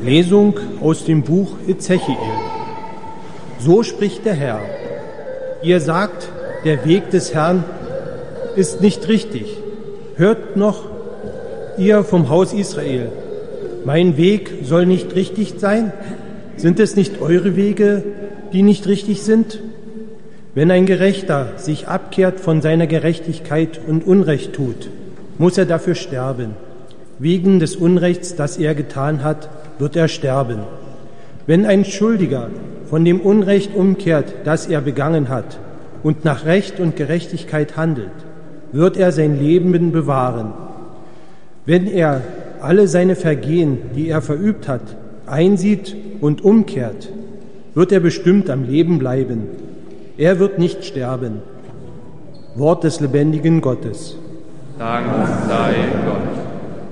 Lesung aus dem Buch Ezechiel. So spricht der Herr. Ihr sagt, der Weg des Herrn ist nicht richtig. Hört noch, ihr vom Haus Israel, mein Weg soll nicht richtig sein? Sind es nicht eure Wege, die nicht richtig sind? Wenn ein Gerechter sich abkehrt von seiner Gerechtigkeit und Unrecht tut, muss er dafür sterben. Wegen des Unrechts, das er getan hat, wird er sterben. Wenn ein Schuldiger von dem Unrecht umkehrt, das er begangen hat, und nach Recht und Gerechtigkeit handelt, wird er sein Leben bewahren. Wenn er alle seine Vergehen, die er verübt hat, einsieht und umkehrt, wird er bestimmt am Leben bleiben. Er wird nicht sterben. Wort des lebendigen Gottes. Dank sei Gott.